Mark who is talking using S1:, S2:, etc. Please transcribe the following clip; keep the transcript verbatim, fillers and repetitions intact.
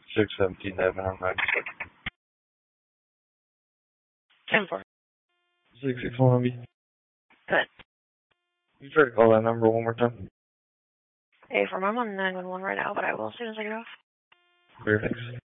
S1: six seventeen Evan, I'm back.
S2: ten four.
S1: six six one B.
S2: Good.
S1: You try to call that number one more time?
S2: Hey, from I'm on nine one one right now, but I will as soon as I get off.
S1: Clear, thanks.